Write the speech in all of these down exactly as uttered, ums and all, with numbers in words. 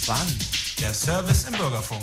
wann? Der Service im Bürgerfunk.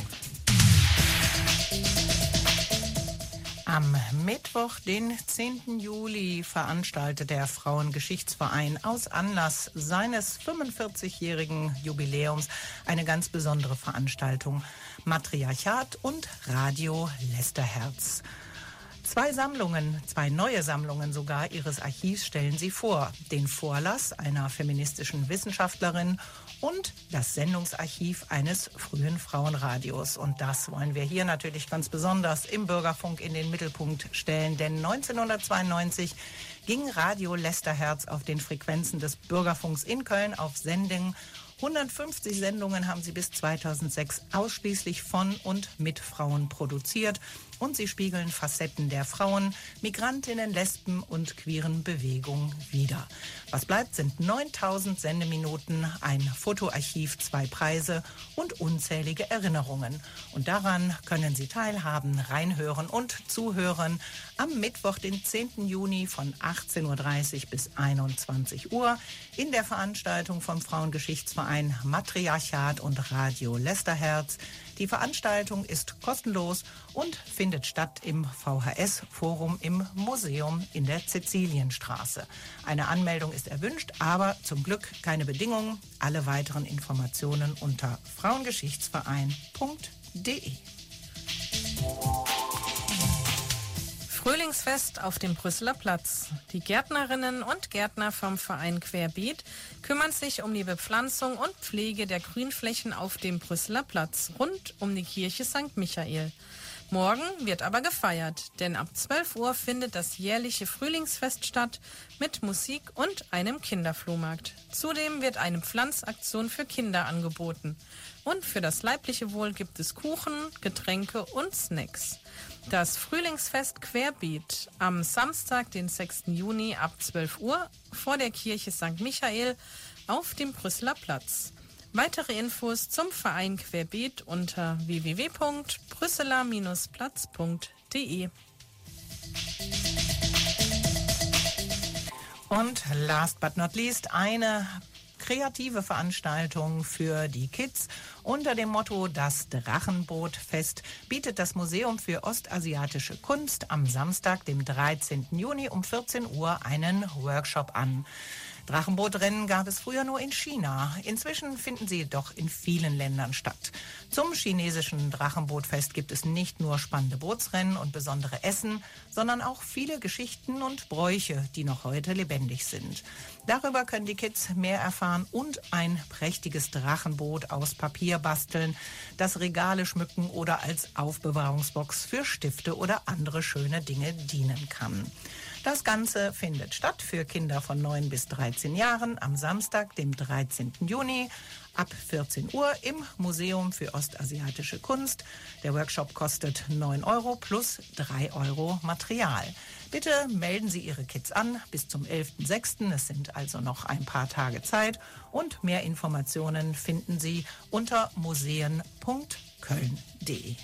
Am Mittwoch, den zehnten Juli, veranstaltet der Frauengeschichtsverein aus Anlass seines fünfundvierzigjährigen Jubiläums eine ganz besondere Veranstaltung: Matriarchat und Radio Lästerherz. Zwei Sammlungen, zwei neue Sammlungen sogar ihres Archivs stellen sie vor. Den Vorlass einer feministischen Wissenschaftlerin und das Sendungsarchiv eines frühen Frauenradios. Und das wollen wir hier natürlich ganz besonders im Bürgerfunk in den Mittelpunkt stellen. Denn neunzehnhundertzweiundneunzig ging Radio Lästerherz auf den Frequenzen des Bürgerfunks in Köln auf Sendung. hundertfünfzig Sendungen haben sie bis zweitausendsechs ausschließlich von und mit Frauen produziert. Und sie spiegeln Facetten der Frauen, Migrantinnen, Lesben und queeren Bewegung wider. Was bleibt, sind neuntausend Sendeminuten, ein Fotoarchiv, zwei Preise und unzählige Erinnerungen. Und daran können Sie teilhaben, reinhören und zuhören am Mittwoch, den zehnten Juni von achtzehn Uhr dreißig bis einundzwanzig Uhr in der Veranstaltung vom Frauengeschichtsverein Matriarchat und Radio Lästerherz. Die Veranstaltung ist kostenlos und findet statt im V H S-Forum im Museum in der Cäcilienstraße. Eine Anmeldung ist erwünscht, aber zum Glück keine Bedingungen. Alle weiteren Informationen unter frauengeschichtsverein punkt de. Frühlingsfest auf dem Brüsseler Platz. Die Gärtnerinnen und Gärtner vom Verein Querbeet kümmern sich um die Bepflanzung und Pflege der Grünflächen auf dem Brüsseler Platz rund um die Kirche Sankt Michael. Morgen wird aber gefeiert, denn ab zwölf Uhr findet das jährliche Frühlingsfest statt mit Musik und einem Kinderflohmarkt. Zudem wird eine Pflanzaktion für Kinder angeboten. Und für das leibliche Wohl gibt es Kuchen, Getränke und Snacks. Das Frühlingsfest Querbeet am Samstag, den sechsten Juni ab zwölf Uhr vor der Kirche Sankt Michael auf dem Brüsseler Platz. Weitere Infos zum Verein Querbeet unter w w w punkt brüsseler Platz punkt de. Und last but not least eine kreative Veranstaltung für die Kids. Unter dem Motto Das Drachenbootfest bietet das Museum für ostasiatische Kunst am Samstag, dem dreizehnten Juni um vierzehn Uhr einen Workshop an. Drachenbootrennen gab es früher nur in China. Inzwischen finden sie jedoch in vielen Ländern statt. Zum chinesischen Drachenbootfest gibt es nicht nur spannende Bootsrennen und besondere Essen, sondern auch viele Geschichten und Bräuche, die noch heute lebendig sind. Darüber können die Kids mehr erfahren und ein prächtiges Drachenboot aus Papier basteln, das Regale schmücken oder als Aufbewahrungsbox für Stifte oder andere schöne Dinge dienen kann. Das Ganze findet statt für Kinder von neun bis dreizehn Jahren am Samstag, dem dreizehnten Juni ab vierzehn Uhr im Museum für ostasiatische Kunst. Der Workshop kostet neun Euro plus drei Euro Material. Bitte melden Sie Ihre Kids an bis zum elften sechsten Es sind also noch ein paar Tage Zeit. Und mehr Informationen finden Sie unter museen punkt köln punkt de.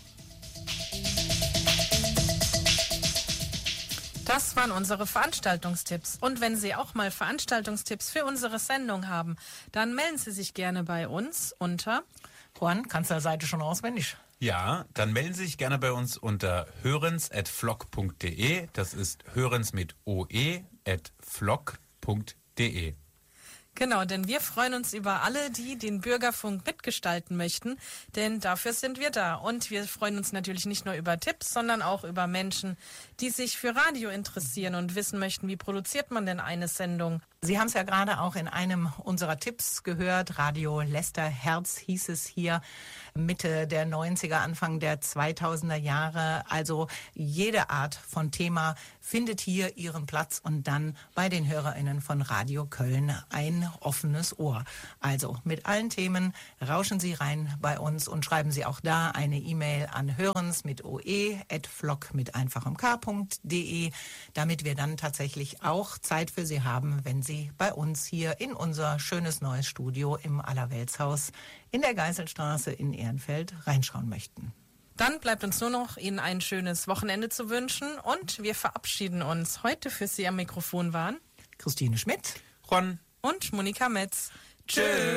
Das waren unsere Veranstaltungstipps. Und wenn Sie auch mal Veranstaltungstipps für unsere Sendung haben, dann melden Sie sich gerne bei uns unter... Juan, kannst du die Seite schon auswendig? Ja, dann melden Sie sich gerne bei uns unter hörens at flock punkt de. Das ist hörens mit oe at flock punkt de. Genau, denn wir freuen uns über alle, die den Bürgerfunk mitgestalten möchten, denn dafür sind wir da. Und wir freuen uns natürlich nicht nur über Tipps, sondern auch über Menschen, die sich für Radio interessieren und wissen möchten, wie produziert man denn eine Sendung. Sie haben es ja gerade auch in einem unserer Tipps gehört. Radio Lästerherz hieß es hier, Mitte der neunziger, Anfang der zweitausender Jahre. Also jede Art von Thema findet hier ihren Platz und dann bei den HörerInnen von Radio Köln ein offenes Ohr. Also mit allen Themen rauschen Sie rein bei uns und schreiben Sie auch da eine E-Mail an hörens mit oe at flock mit einfachem k punkt de, damit wir dann tatsächlich auch Zeit für Sie haben, wenn Sie bei uns hier in unser schönes neues Studio im Allerweltshaus in der Geiselstraße in Ehrenfeld reinschauen möchten. Dann bleibt uns nur noch, Ihnen ein schönes Wochenende zu wünschen und wir verabschieden uns. Heute für Sie am Mikrofon waren Christine Schmidt, Juan und Monika Metz. Tschüss.